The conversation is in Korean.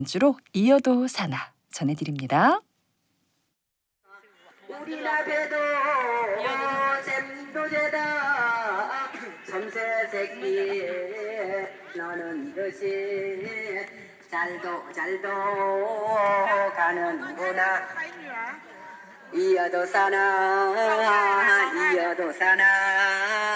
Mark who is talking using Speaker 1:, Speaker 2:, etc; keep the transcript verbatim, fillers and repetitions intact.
Speaker 1: 주로 이어도 사나 전해드립니다.
Speaker 2: 우리 나베도 샘도제다 섬새 새끼 너는 듯이 잘도 잘도 가는구나. 이어도 사나 이어도 사나